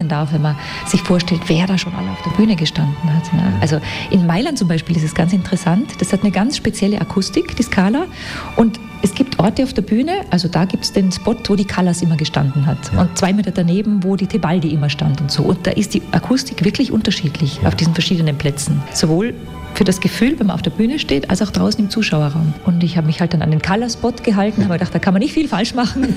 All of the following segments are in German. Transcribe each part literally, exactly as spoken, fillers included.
schmunzeln darf, wenn man sich vorstellt, wer da schon alle auf der Bühne gestanden hat. Ne? Also in Mailand zum Beispiel ist es ganz interessant, das hat eine ganz spezielle Akustik, die Scala, und es gibt Orte auf der Bühne, also da gibt es den Spot, wo die Callas immer gestanden hat, ja. Und zwei Meter daneben, wo die Tebaldi immer stand und so. Und da ist die Akustik wirklich unterschiedlich, ja, auf diesen verschiedenen Plätzen. Sowohl für das Gefühl, wenn man auf der Bühne steht, als auch draußen im Zuschauerraum. Und ich habe mich halt dann an den Callas-Spot gehalten, habe gedacht, da kann man nicht viel falsch machen.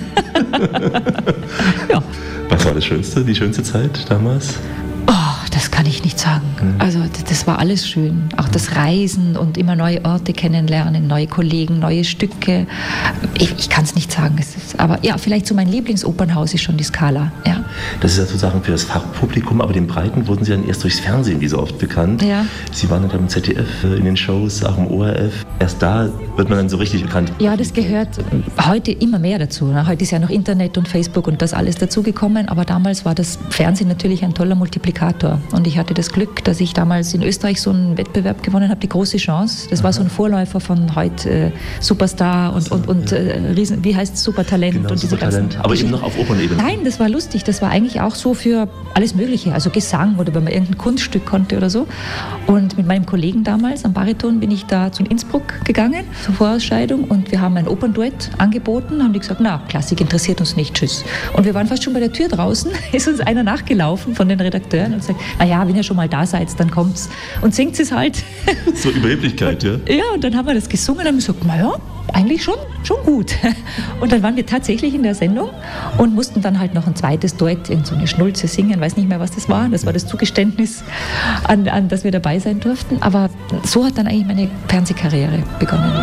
Ja. Was war das Schönste, die schönste Zeit damals? Das kann ich nicht sagen. Also das war alles schön. Auch das Reisen und immer neue Orte kennenlernen, neue Kollegen, neue Stücke. Ich, ich kann es nicht sagen. Es ist, aber ja, vielleicht so mein Lieblingsopernhaus ist schon die Scala. Ja. Das ist ja sozusagen für das Fachpublikum, aber den Breiten wurden Sie dann erst durchs Fernsehen wie so oft bekannt. Ja. Sie waren dann im Z D F, in den Shows, auch im O R F. Erst da wird man dann so richtig bekannt. Ja, das gehört heute immer mehr dazu. Heute ist ja noch Internet und Facebook und das alles dazugekommen, aber damals war das Fernsehen natürlich ein toller Multiplikator. Und ich hatte das Glück, dass ich damals in Österreich so einen Wettbewerb gewonnen habe, die große Chance. Das war so ein Vorläufer von heute äh, Superstar und, und, und äh, Riesen, wie heißt es, Supertalent. Genau, und diese Supertalent. Aber eben noch auf Opernebene. Nein, das war lustig. Das war eigentlich auch so für alles Mögliche. Also Gesang oder wenn man irgendein Kunststück konnte oder so. Und mit meinem Kollegen damals am Bariton bin ich da zu Innsbruck gegangen, zur Vorausscheidung. Und wir haben ein Opernduett angeboten. Haben die gesagt, na, Klassik interessiert uns nicht, tschüss. Und wir waren fast schon bei der Tür draußen. Ist uns einer nachgelaufen von den Redakteuren und sagt, naja, wenn ihr schon mal da seid, dann kommt's. Und singt es halt. So Überheblichkeit, ja? Ja, und dann haben wir das gesungen und haben gesagt, naja, eigentlich schon, schon gut. Und dann waren wir tatsächlich in der Sendung und mussten dann halt noch ein zweites Duett, in so eine Schnulze singen, weiß nicht mehr, was das war. Das war das Zugeständnis, an, an dass wir dabei sein durften. Aber so hat dann eigentlich meine Fernsehkarriere begonnen.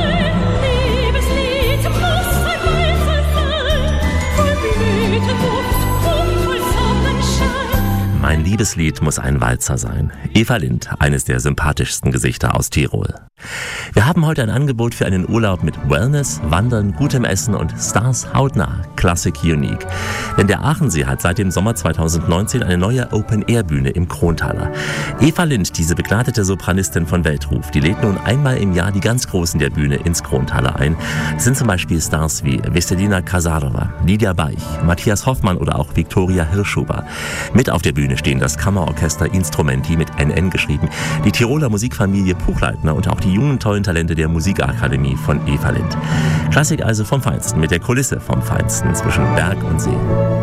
Mein Liebeslied muss ein Walzer sein. Eva Lind, eines der sympathischsten Gesichter aus Tirol. Wir haben heute ein Angebot für einen Urlaub mit Wellness, Wandern, gutem Essen und Stars hautnah. Classic Unique. Denn der Aachensee hat seit dem Sommer zweitausendneunzehn eine neue Open-Air-Bühne im Krontaler. Eva Lind, diese begleitete Sopranistin von Weltruf, die lädt nun einmal im Jahr die ganz Großen der Bühne ins Krontaler ein. Das sind zum Beispiel Stars wie Vesselina Krasarova, Lydia Beich, Matthias Hoffmann oder auch Viktoria Hirschhuber. Mit auf der Bühne stehen das Kammerorchester Instrumenti mit N N geschrieben, die Tiroler Musikfamilie Puchleitner und auch die jungen tollen Talente der Musikakademie von Eva Lind. Klassik also vom Feinsten, mit der Kulisse vom Feinsten zwischen Berg und See.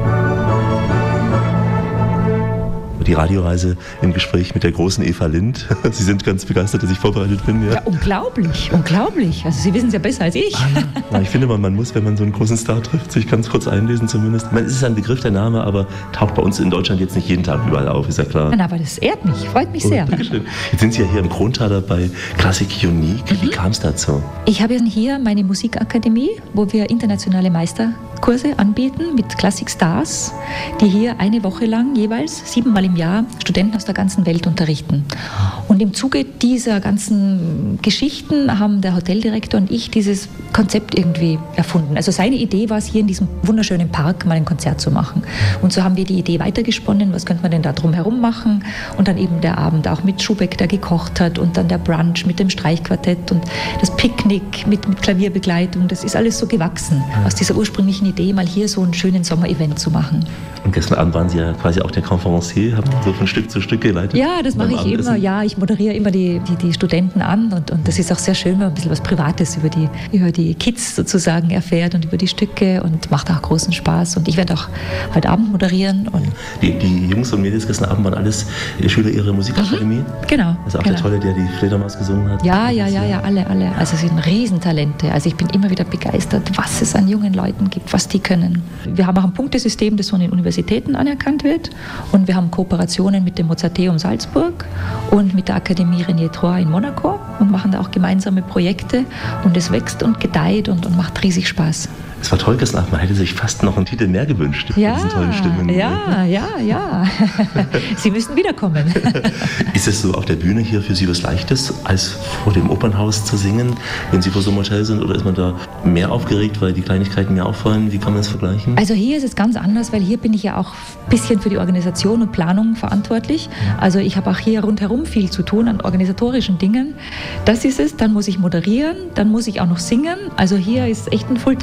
Die Radioreise im Gespräch mit der großen Eva Lind. Sie sind ganz begeistert, dass ich vorbereitet bin. Ja, ja unglaublich, unglaublich. Also Sie wissen es ja besser als ich. Ah, ja. Ich finde, man, man muss, wenn man so einen großen Star trifft, sich ganz kurz einlesen zumindest. Es ist ein Begriff, der Name, aber taucht bei uns in Deutschland jetzt nicht jeden Tag überall auf, ist ja klar. Nein, aber das ehrt mich, freut mich sehr. Oh, jetzt sind Sie ja hier im Krontaler bei Classic Unique. Mhm. Wie kam es dazu? Ich habe hier meine Musikakademie, wo wir internationale Meisterkurse anbieten mit Klassikstars, die hier eine Woche lang jeweils siebenmal im Jahr Studenten aus der ganzen Welt unterrichten. Und im Zuge dieser ganzen Geschichten haben der Hoteldirektor und ich dieses Konzept irgendwie erfunden. Also seine Idee war es, hier in diesem wunderschönen Park mal ein Konzert zu machen. Und so haben wir die Idee weitergesponnen, was könnte man denn da drumherum machen? Und dann eben der Abend auch mit Schubeck, der gekocht hat, und dann der Brunch mit dem Streichquartett und das Picknick mit, mit Klavierbegleitung. Das ist alles so gewachsen aus dieser ursprünglichen Idee, mal hier so einen schönen Sommerevent zu machen. Und gestern Abend waren Sie ja quasi auch der Conferencier, haben so von Stück zu Stück geleitet. Ja, das mache ich immer. Ja, ich moderiere immer die, die, die Studenten an, und, und das ist auch sehr schön, wenn man ein bisschen was Privates über die, über die Kids sozusagen erfährt und über die Stücke, und macht auch großen Spaß. Und ich werde auch heute Abend moderieren. Und die, die Jungs und Mädels gestern Abend waren alles Schüler Ihrer Musikakademie? Mhm, genau. Also auch genau. der Tolle, der die Fledermaus gesungen hat? Ja, ja, ja, ja, alle, alle. Also es sind Riesentalente. Also ich bin immer wieder begeistert, was es an jungen Leuten gibt, was die können. Wir haben auch ein Punktesystem, das von den Universitäten anerkannt wird, und wir haben Kooperationen mit dem Mozarteum Salzburg und mit der Akademie René Trois in Monaco und machen da auch gemeinsame Projekte, und es wächst und gedeiht und, und macht riesig Spaß. Es war toll gestern Abend, man hätte sich fast noch einen Titel mehr gewünscht. Ja, diesen tollen Stimmen. ja, ja, ja. Sie müssen wiederkommen. Ist es so auf der Bühne hier für Sie was Leichtes, als vor dem Opernhaus zu singen, wenn Sie vor so einem Hotel sind, oder ist man da mehr aufgeregt, weil die Kleinigkeiten mehr auffallen? Wie kann man das vergleichen? Also hier ist es ganz anders, weil hier bin ich ja auch ein bisschen für die Organisation und Planung verantwortlich. Also ich habe auch hier rundherum viel zu tun an organisatorischen Dingen. Das ist es. Dann muss ich moderieren, dann muss ich auch noch singen. Also hier ist echt ein Fulltime-Job.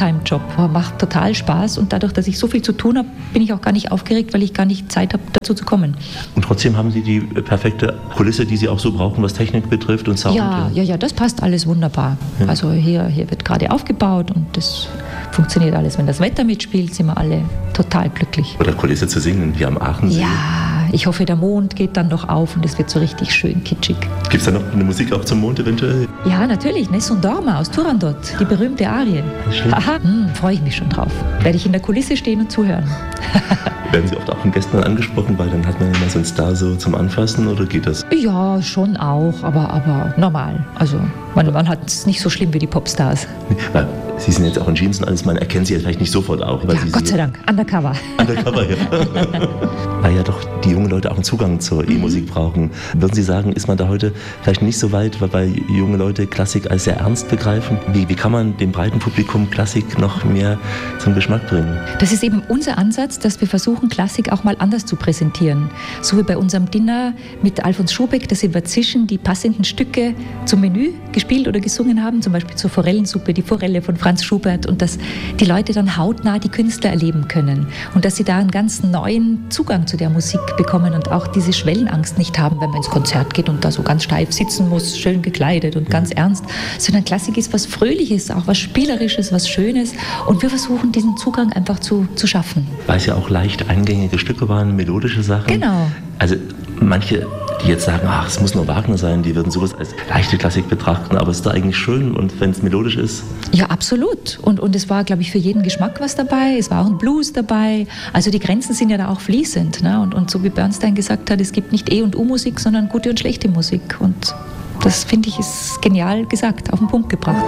Boah, macht total Spaß und dadurch, dass ich so viel zu tun habe, bin ich auch gar nicht aufgeregt, weil ich gar nicht Zeit habe, dazu zu kommen. Und trotzdem haben Sie die perfekte Kulisse, die Sie auch so brauchen, was Technik betrifft und Sound? Ja, ja, ja, das passt alles wunderbar. Ja. Also hier, hier wird gerade aufgebaut und das funktioniert alles. Wenn das Wetter mitspielt, sind wir alle total glücklich. Oder Kulisse zu singen, wie am Aachensee. Ja, ich hoffe, der Mond geht dann noch auf und es wird so richtig schön kitschig. Gibt es da noch eine Musik auch zum Mond eventuell? Ja, natürlich. Nessun Dorma aus Turandot, die berühmte Arie. Aha, hm, freue ich mich schon drauf. Werde ich in der Kulisse stehen und zuhören. Werden Sie oft auch von Gästen angesprochen, weil dann hat man ja mal so einen Star so zum Anfassen, oder geht das? Ja, schon auch, aber, aber normal. Also man, man hat es nicht so schlimm wie die Popstars. Weil Sie sind jetzt auch in Jeans und alles, man erkennt Sie ja vielleicht nicht sofort auch. Weil ja, Sie Gott sei Dank, undercover. Undercover, ja. Weil ja doch die jungen Leute auch einen Zugang zur E-Musik mhm. brauchen. Würden Sie sagen, ist man da heute vielleicht nicht so weit, weil junge Leute Klassik als sehr ernst begreifen? Wie, wie kann man dem breiten Publikum Klassik noch mehr zum Geschmack bringen? Das ist eben unser Ansatz, dass wir versuchen, Klassik auch mal anders zu präsentieren. So wie bei unserem Dinner mit Alfons Schubeck, dass wir dazwischen die passenden Stücke zum Menü gespielt oder gesungen haben, zum Beispiel zur Forellensuppe, die Forelle von Franz Schubert, und dass die Leute dann hautnah die Künstler erleben können und dass sie da einen ganz neuen Zugang zu der Musik bekommen und auch diese Schwellenangst nicht haben, wenn man ins Konzert geht und da so ganz steif sitzen muss, schön gekleidet und ganz ernst, sondern Klassik ist was Fröhliches, auch was Spielerisches, was Schönes, und wir versuchen, diesen Zugang einfach zu, zu schaffen. Weil es ja auch leicht eingängige Stücke waren, melodische Sachen. Genau. Also manche, die jetzt sagen, ach, es muss nur Wagner sein, die würden sowas als leichte Klassik betrachten, aber es ist da eigentlich schön, und wenn es melodisch ist? Ja, absolut. Und, und es war, glaube ich, für jeden Geschmack was dabei. Es war auch ein Blues dabei. Also die Grenzen sind ja da auch fließend. Ne? Und, und so wie Bernstein gesagt hat, es gibt nicht E- und U-Musik, sondern gute und schlechte Musik. Und das, finde ich, ist genial gesagt, auf den Punkt gebracht.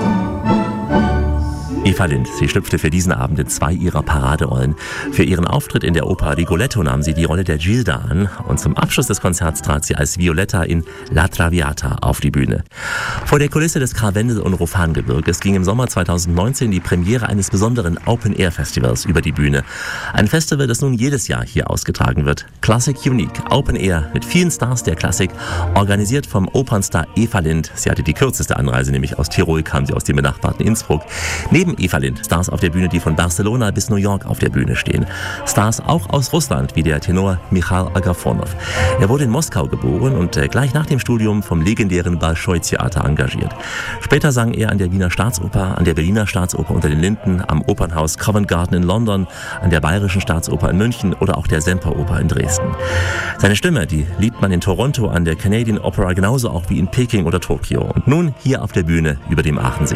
Eva Lind, sie schlüpfte für diesen Abend in zwei ihrer Paraderollen. Für ihren Auftritt in der Oper Rigoletto nahm sie die Rolle der Gilda an, und zum Abschluss des Konzerts trat sie als Violetta in La Traviata auf die Bühne. Vor der Kulisse des Karwendel- und Rofangebirges ging im Sommer zweitausendneunzehn die Premiere eines besonderen Open-Air-Festivals über die Bühne. Ein Festival, das nun jedes Jahr hier ausgetragen wird. Classic Unique, Open Air mit vielen Stars der Klassik, organisiert vom Opernstar Eva Lind. Sie hatte die kürzeste Anreise, nämlich aus Tirol kam sie aus dem benachbarten Innsbruck. Neben Eva Lind Stars auf der Bühne, die von Barcelona bis New York auf der Bühne stehen. Stars auch aus Russland, wie der Tenor Michail Agafonov. Er wurde in Moskau geboren und äh, gleich nach dem Studium vom legendären Bolschoi-Theater engagiert. Später sang er an der Wiener Staatsoper, an der Berliner Staatsoper unter den Linden, am Opernhaus Covent Garden in London, an der Bayerischen Staatsoper in München oder auch der Semperoper in Dresden. Seine Stimme, die liebt man in Toronto an der Canadian Opera genauso auch wie in Peking oder Tokio. Und nun hier auf der Bühne über dem Aachensee.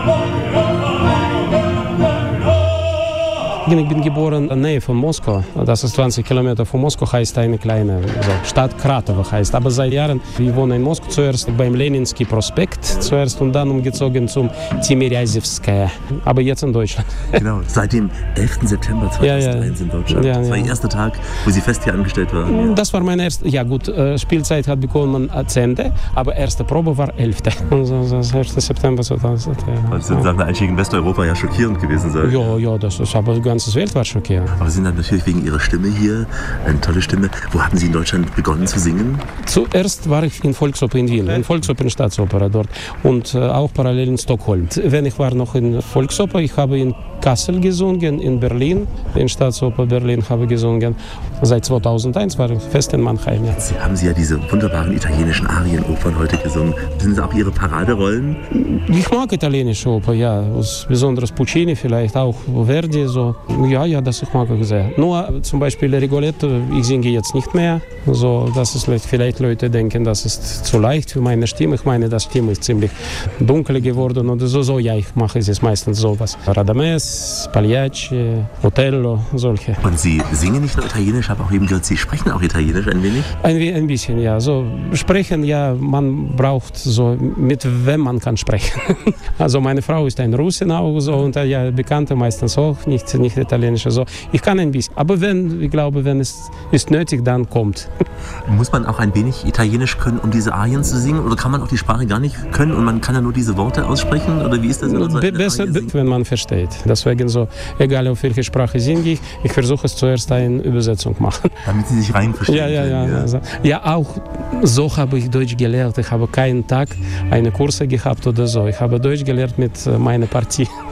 Ich bin geboren in der Nähe von Moskau. Das ist zwanzig Kilometer von Moskau, heißt eine kleine so, Stadt, Kratow heißt. Aber seit Jahren, wir wohnen in Moskau zuerst beim Leninski Prospekt zuerst und dann umgezogen zum Timiryazevskaya. Aber jetzt in Deutschland. Genau, seit dem elften September zweitausendeins ja, ja. in Deutschland. Ja, das war ja. Ihr erster Tag, wo Sie fest hier angestellt waren. Ja. Das war mein erster, ja gut, Spielzeit hat begonnen am zehnten aber erste Probe war elften Also das erste September zweitausend. Ja. Also sind nach der Einstieg in Westeuropa ja schockierend gewesen sein. Ja, ja, das ist aber die ganze Welt war schockierend. Aber Sie sind dann natürlich wegen Ihrer Stimme hier, eine tolle Stimme. Wo haben Sie in Deutschland begonnen zu singen? Zuerst war ich in Volksoper in Wien, in Volksoper in Staatsoper dort und äh, auch parallel in Stockholm. Wenn ich war noch in Volksoper, ich habe in Kassel gesungen, in Berlin, in Staatsoper Berlin habe ich gesungen. Seit zweitausendeins war ich fest in Mannheim. Ja. Sie haben Sie ja diese wunderbaren italienischen Arienopern heute gesungen. Sind das auch Ihre Paraderollen? Ich mag italienische Oper, ja. Besonders Puccini, vielleicht auch Verdi. So. Ja, ja, das ich mag ich sehr. Nur zum Beispiel Rigoletto, ich singe jetzt nicht mehr. So, das ist vielleicht Leute denken, das ist zu leicht für meine Stimme. Ich meine, das Stimme ist ziemlich dunkel geworden oder so. So, ja, ich mache es meistens sowas. Radames, Pagliacci, Otello, solche. Und Sie singen nicht nur Italienisch, habe auch eben gehört, Sie sprechen auch Italienisch ein wenig? Ein, ein bisschen, ja. So sprechen, ja, man braucht so, mit wem man kann sprechen. Also meine Frau ist eine Russin auch so und ja, Bekannte meistens auch, nicht, nicht Italienisch. So. Ich kann ein bisschen, aber wenn, ich glaube, wenn es ist nötig, dann kommt. Muss man auch ein wenig Italienisch können, um diese Arien zu singen? Oder kann man auch die Sprache gar nicht können und man kann ja nur diese Worte aussprechen? Oder wie ist das? Be- besser, wenn man versteht. Deswegen so, egal auf welche Sprache singe ich, ich versuche es zuerst eine Übersetzung machen. Damit Sie sich rein verstehen ja, ja, ja, können. Ja. Also, ja, auch so habe ich Deutsch gelernt. Ich habe keinen Tag eine Kurse gehabt oder so. Ich habe Deutsch gelernt mit meiner Partie.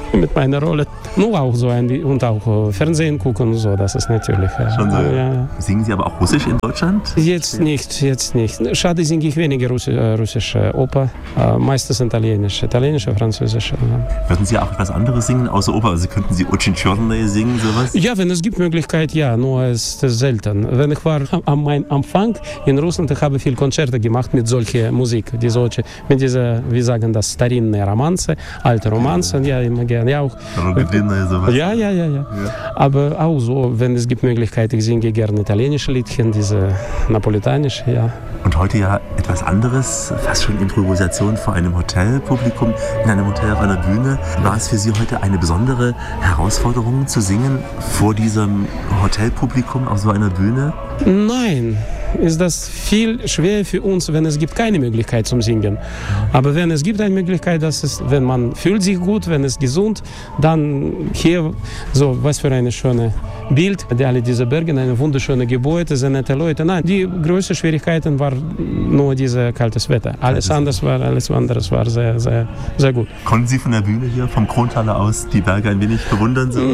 mit meiner Rolle. Nur auch so ein, und auch Fernsehen gucken und so, das ist natürlich. Schon so. Ja. Singen Sie aber auch Russisch in Deutschland? Jetzt nicht, jetzt nicht. Schade, singe ich weniger Russi- russische Oper, meistens italienische, italienische, französische. Würden Sie auch etwas anderes singen außer Oper? Also könnten Sie Очень черные singen, sowas? Ja, wenn es gibt Möglichkeit, ja, nur es ist selten. Wenn ich war am meinem Anfang in Russland, ich habe viele Konzerte gemacht mit solcher Musik, die solche, mit dieser, wie sagen das, старинные Romanze, alte Romanzen, ja, immer gerne, ja auch. Sowas. Ja, ja, ja, ja, ja. Aber auch so, wenn es gibt Möglichkeit, ich singe gerne italienische Liedchen, diese napolitanische, ja. Und heute ja etwas anderes, fast schon Improvisation vor einem Hotelpublikum, in einem Hotel auf einer Bühne. War es für Sie heute eine besondere Herausforderung zu singen vor diesem Hotelpublikum auf so einer Bühne? Nein, ist das viel schwer für uns, wenn es gibt keine Möglichkeit zum Singen. Aber wenn es gibt eine Möglichkeit, dass es, wenn man fühlt sich gut, wenn es gesund, dann hier so was für eine schöne Bild, die alle diese Berge, eine wunderschöne Gebäude, sehr nette Leute. Nein, die größten Schwierigkeiten waren nur dieses kaltes Wetter. Alles anders war, alles anderes war sehr, sehr, sehr gut. Konnten Sie von der Bühne hier, vom Krontaler aus, die Berge ein wenig bewundern? So?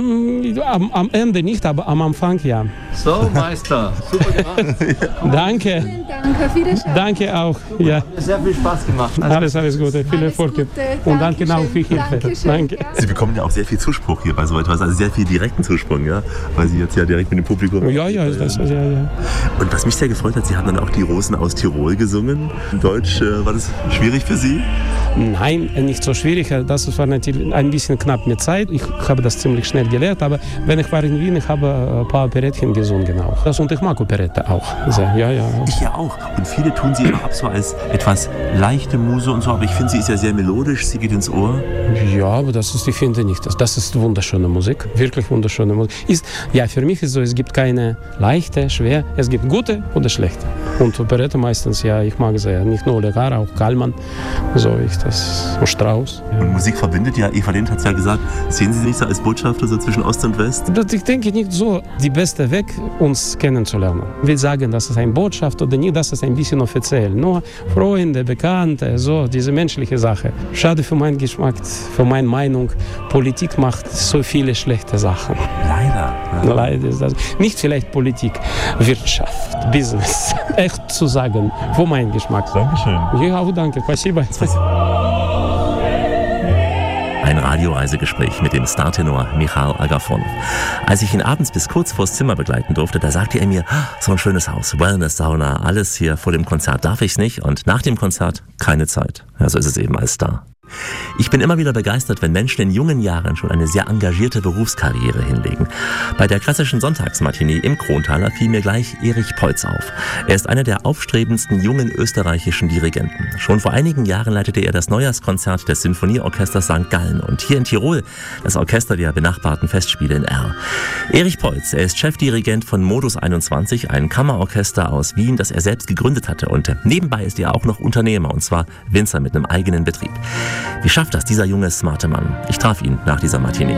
Am, am Ende nicht, aber am Anfang ja. So, Meister, super gemacht. Danke. Vielen Dank, auf Wiedersehen. Danke auch. Ja. Sehr viel Spaß gemacht. Alles, alles Gute, viel Erfolg. Gute. Und danke auch für Hilfe. Dankeschön. Danke. Sie bekommen ja auch sehr viel Zuspruch hier bei so etwas, also sehr viel direkten Zuspruch, ja, weil Sie jetzt ja direkt mit dem Publikum... Ja, ja, ist das, ja, ja. Und was mich sehr gefreut hat, Sie haben dann auch die Rosen aus Tirol gesungen. In Deutsch, äh, war das schwierig für Sie? Nein, nicht so schwierig. Das war natürlich ein bisschen knapp mit Zeit. Ich habe das ziemlich schnell gelernt, aber wenn ich war in Wien, ich habe ein paar Operettchen gesungen auch. Das, und ich mag Operette auch sehr, ja, ja. Ich ja auch. Und viele tun sie immer ab so als etwas leichte Muse und so, aber ich finde, sie ist ja sehr melodisch, sie geht ins Ohr. Ja, aber das ist, ich finde nicht, das, das ist wunderschöne Musik, wirklich wunderschöne Musik. Ist, ja, für mich ist so, es gibt keine leichte, schwer, es gibt gute oder schlechte. Und Operette meistens, ja, ich mag sehr, nicht nur Legar, auch Kallmann, so ich das, und Strauss. Ja. Und Musik verbindet ja, Eva Lind hat es ja gesagt, sehen Sie sich nicht so als Botschafter so zwischen Ost und West? Das, ich denke nicht so, die beste Weg, uns kennenzulernen. Wir sagen, das ist eine Botschaft oder nicht, das ist ein bisschen offiziell. Nur Freunde, Bekannte, so, diese menschliche Sache. Schade für meinen Geschmack, für meine Meinung, Politik macht so viele schlechte Sachen. Leider. Ja. Leider ist das. Nicht vielleicht Politik, Wirtschaft, Business. Echt zu sagen, für meinen Geschmack. Dankeschön. Ja, auch danke. Спасибо. Ein Radioreisegespräch mit dem Startenor Michal Agafonov. Als ich ihn abends bis kurz vors Zimmer begleiten durfte, da sagte er mir, so ein schönes Haus, Wellness, Sauna, alles hier vor dem Konzert darf ich's nicht und nach dem Konzert keine Zeit. Ja, so ist es eben als Star. Ich bin immer wieder begeistert, wenn Menschen in jungen Jahren schon eine sehr engagierte Berufskarriere hinlegen. Bei der klassischen Sonntagsmatinee im Krontaler fiel mir gleich Erich Peutz auf. Er ist einer der aufstrebendsten jungen österreichischen Dirigenten. Schon vor einigen Jahren leitete er das Neujahrskonzert des Sinfonieorchesters Sankt Gallen und hier in Tirol das Orchester der benachbarten Festspiele in R. Erich Peutz, er ist Chefdirigent von Modus einundzwanzig, ein Kammerorchester aus Wien, das er selbst gegründet hatte. Und nebenbei ist er auch noch Unternehmer, und zwar Winzer mit einem eigenen Betrieb. Wie schafft das dieser junge, smarte Mann? Ich traf ihn nach dieser Matinee.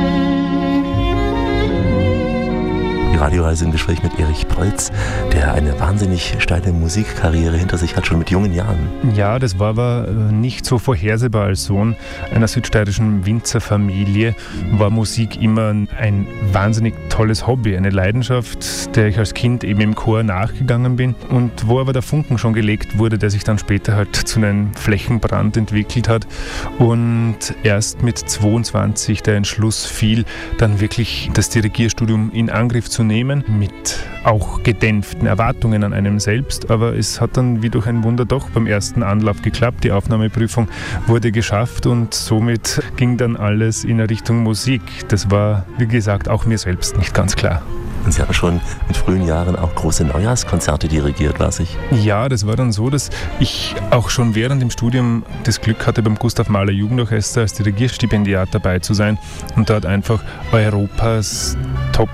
Die Radioreise im Gespräch mit Erich Peutz, der eine wahnsinnig steile Musikkarriere hinter sich hat, schon mit jungen Jahren. Ja, das war aber nicht so vorhersehbar. Als Sohn einer südsteirischen Winzerfamilie war Musik immer ein wahnsinnig tolles Hobby, eine Leidenschaft, der ich als Kind eben im Chor nachgegangen bin und wo aber der Funken schon gelegt wurde, der sich dann später halt zu einem Flächenbrand entwickelt hat und erst mit zweiundzwanzig der Entschluss fiel, dann wirklich das Dirigierstudium in Angriff zu nehmen, mit auch gedämpften Erwartungen an einem selbst, aber es hat dann wie durch ein Wunder doch beim ersten Anlauf geklappt. Die Aufnahmeprüfung wurde geschafft und somit ging dann alles in Richtung Musik. Das war, wie gesagt, auch mir selbst nicht ganz klar. Und Sie haben schon mit frühen Jahren auch große Neujahrskonzerte dirigiert, weiß ich. Ja, das war dann so, dass ich auch schon während dem Studium das Glück hatte, beim Gustav Mahler Jugendorchester als Dirigierstipendiat dabei zu sein und dort einfach Europas Top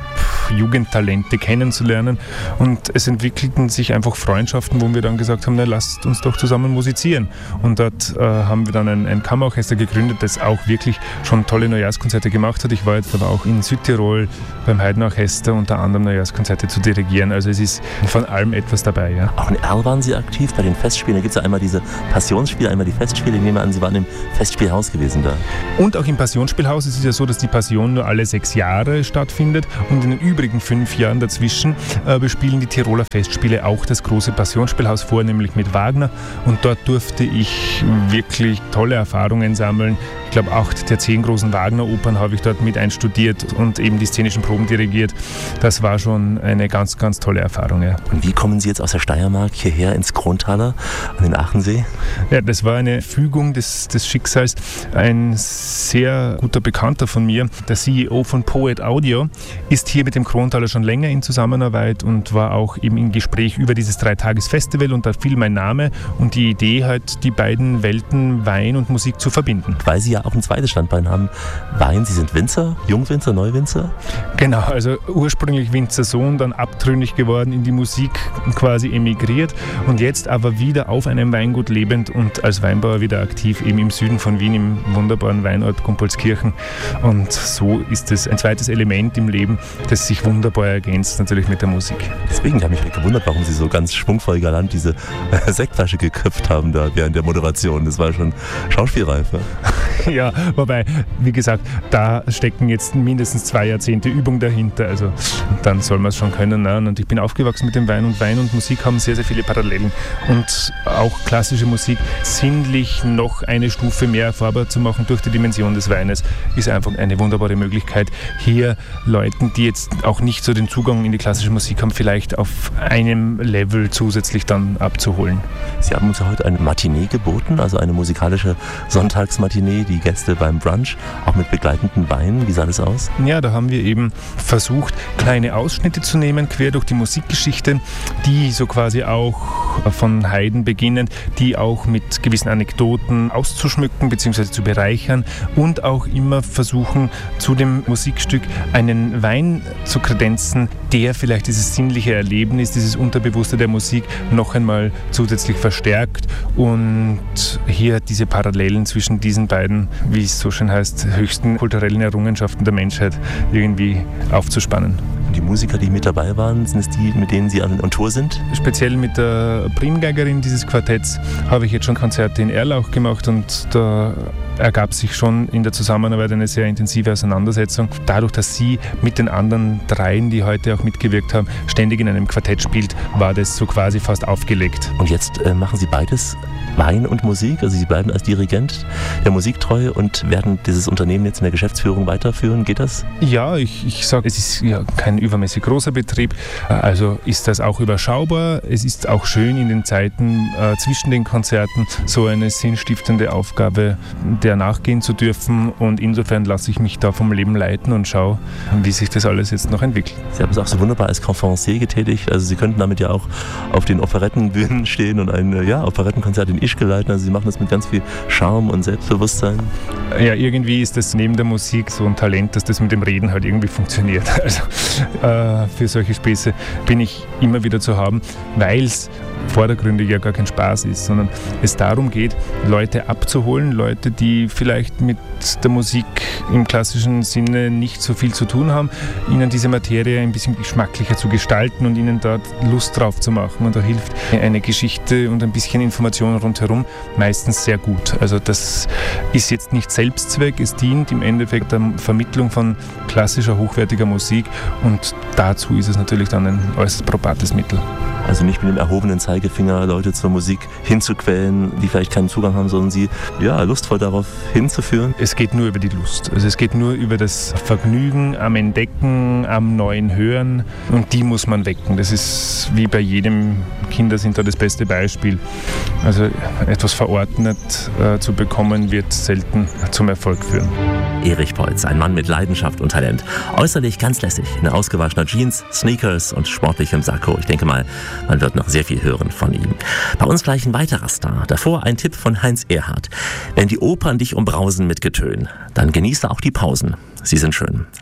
Jugendtalente kennenzulernen. Und es entwickelten sich einfach Freundschaften, wo wir dann gesagt haben, na, lasst uns doch zusammen musizieren. Und dort äh, haben wir dann ein, ein Kammerorchester gegründet, das auch wirklich schon tolle Neujahrskonzerte gemacht hat. Ich war jetzt aber auch in Südtirol beim Haydn Orchester unter anderem Neujahrskonzerte zu dirigieren. Also es ist von allem etwas dabei. Ja. Auch in Erl waren Sie aktiv bei den Festspielen. Da gibt es ja einmal diese Passionsspiele, einmal die Festspiele. Ich nehme an, Sie waren im Festspielhaus gewesen da. Und auch im Passionsspielhaus. Es ist ja so, dass die Passion nur alle sechs Jahre stattfindet und in den übrigen fünf Jahren dazwischen äh, bespielen die Tiroler Festspiele auch das große Passionsspielhaus vor, nämlich mit Wagner. Und dort durfte ich wirklich tolle Erfahrungen sammeln. Ich glaube, acht der zehn großen Wagner-Opern habe ich dort mit einstudiert und eben die szenischen Proben dirigiert. Das war schon eine ganz, ganz tolle Erfahrung. Ja. Und wie kommen Sie jetzt aus der Steiermark hierher ins Krontaler an den Aachensee? Ja, das war eine Fügung des, des Schicksals. Ein sehr guter Bekannter von mir, der C E O von Poet Audio, ist hier mit dem Krontaler schon länger in Zusammenarbeit und war auch eben im Gespräch über dieses Dreitages-Festival und da fiel mein Name und die Idee halt, die beiden Welten Wein und Musik zu verbinden. Weil Sie ja auch ein zweites Standbein haben, Wein, Sie sind Winzer, Jungwinzer, Neuwinzer? Genau, also ursprünglich Winzersohn, dann abtrünnig geworden, in die Musik quasi emigriert und jetzt aber wieder auf einem Weingut lebend und als Weinbauer wieder aktiv, eben im Süden von Wien, im wunderbaren Weinort Gumpolskirchen. Und so ist es ein zweites Element im Leben, das sich wunderbar ergänzt, natürlich mit der Musik. Deswegen habe ich mich gewundert, warum Sie so ganz schwungvoll galant diese Sektflasche geköpft haben da während der Moderation. Das war schon schauspielreif. Ne? Ja, wobei, wie gesagt, da stecken jetzt mindestens zwei Jahrzehnte Übung dahinter, also dann soll man es schon können. Ne? Und ich bin aufgewachsen mit dem Wein und Wein und Musik haben sehr, sehr viele Parallelen und auch klassische Musik sinnlich noch eine Stufe mehr erfahrbar zu machen durch die Dimension des Weines, ist einfach eine wunderbare Möglichkeit, hier Leuten, die jetzt auch nicht so den Zugang in die klassische Musik haben, vielleicht auf einem Level zusätzlich dann abzuholen. Sie haben uns heute eine Matinee geboten, also eine musikalische Sonntagsmatinee, die Gäste beim Brunch, auch mit begleitenden Weinen. Wie sah das aus? Ja, da haben wir eben versucht, kleine Ausschnitte zu nehmen, quer durch die Musikgeschichte, die so quasi auch von Haydn beginnen, die auch mit gewissen Anekdoten auszuschmücken bzw. zu bereichern und auch immer versuchen, zu dem Musikstück einen Wein zu kredenzen, der vielleicht dieses sinnliche Erlebnis, dieses Unterbewusste der Musik noch einmal zusätzlich verstärkt und hier diese Parallelen zwischen diesen beiden, wie es so schön heißt, höchsten kulturellen Errungenschaften der Menschheit irgendwie aufzuspannen. Und die Musiker, die mit dabei waren, sind es die, mit denen Sie on Tour sind? Speziell mit der Primgeigerin dieses Quartetts habe ich jetzt schon Konzerte in Erlauch gemacht und da ergab sich schon in der Zusammenarbeit eine sehr intensive Auseinandersetzung. Dadurch, dass sie mit den anderen dreien, die heute auch mitgewirkt haben, ständig in einem Quartett spielt, war das so quasi fast aufgelegt. Und jetzt äh, machen Sie beides? Wein und Musik, also Sie bleiben als Dirigent der Musik treu und werden dieses Unternehmen jetzt in der Geschäftsführung weiterführen, geht das? Ja, ich, ich sage, es ist ja kein übermäßig großer Betrieb, also ist das auch überschaubar. Es ist auch schön in den Zeiten äh, zwischen den Konzerten so eine sinnstiftende Aufgabe, der nachgehen zu dürfen und insofern lasse ich mich da vom Leben leiten und schaue, wie sich das alles jetzt noch entwickelt. Sie haben es auch so wunderbar als Conférencier getätigt, also Sie könnten damit ja auch auf den Operettenbühnen stehen und ein ja, Operettenkonzert in Ischgl leiten, also Sie machen das mit ganz viel Charme und Selbstbewusstsein. Ja, irgendwie ist das neben der Musik so ein Talent, dass das mit dem Reden halt irgendwie funktioniert. Also äh, für solche Späße bin ich immer wieder zu haben, weil es vordergründig ja gar kein Spaß ist, sondern es darum geht, Leute abzuholen, Leute, die vielleicht mit der Musik im klassischen Sinne nicht so viel zu tun haben, ihnen diese Materie ein bisschen geschmacklicher zu gestalten und ihnen dort Lust drauf zu machen. Und da hilft eine Geschichte und ein bisschen Information rundherum meistens sehr gut. Also das ist jetzt nicht Selbstzweck, es dient im Endeffekt der Vermittlung von klassischer, hochwertiger Musik und dazu ist es natürlich dann ein äußerst probates Mittel. Also nicht mit dem erhobenen Zeigefinger Leute zur Musik hinzuquälen, die vielleicht keinen Zugang haben, sondern sie ja, lustvoll darauf hinzuführen. Es geht nur über die Lust. Also es geht nur über das Vergnügen am Entdecken, am neuen Hören und die muss man wecken. Das ist wie bei jedem, Kinder sind da das beste Beispiel. Also etwas verordnet äh, zu bekommen, wird selten zum Erfolg führen. Erich Peutz, ein Mann mit Leidenschaft und Talent. Äußerlich ganz lässig, in ausgewaschener Jeans, Sneakers und sportlichem Sakko. Ich denke mal, man wird noch sehr viel hören von ihm. Bei uns gleich ein weiterer Star. Davor ein Tipp von Heinz Erhardt. Wenn die Opern dich umbrausen mit Getön, dann genieße auch die Pausen. Sie sind schön.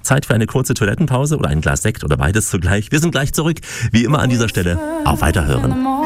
Zeit für eine kurze Toilettenpause oder ein Glas Sekt oder beides zugleich. Wir sind gleich zurück. Wie immer an dieser Stelle auf Weiterhören.